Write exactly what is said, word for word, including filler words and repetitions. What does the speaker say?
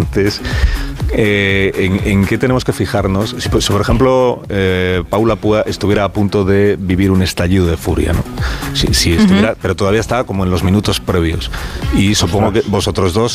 oyentes, eh, en, en qué tenemos que fijarnos. Si, si por ejemplo, eh, Paula Púa estuviera a punto de vivir un estallido de furia, ¿no? Si, si estuviera, uh-huh. Pero todavía está como en los minutos previos. Y supongo que vosotros dos